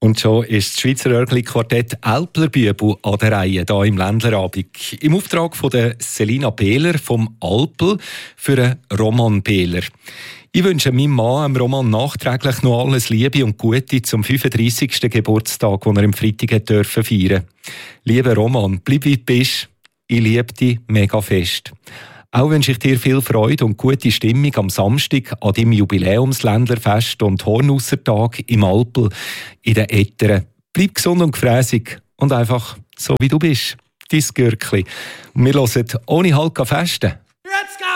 Und schon ist das Schweizer Örgli-Quartett Alpler-Bübel an der Reihe, hier im Ländlerabend. Im Auftrag von der Selina Behler vom Alpel für einen Roman Behler. Ich wünsche meinem Mann, Roman, nachträglich noch alles Liebe und Gute zum 35. Geburtstag, den er am Freitag feiern durfte. Lieber Roman, bleib wie du bist. Ich liebe dich mega fest. Auch wünsche ich dir viel Freude und gute Stimmung am Samstag an deinem Jubiläumsländlerfest und Hornussertag im Alpel in den Etteren. Bleib gesund und gefräßig und einfach so wie du bist. Dein Gürkli. Und wir hören ohne Halt festen. Jetzt geht's!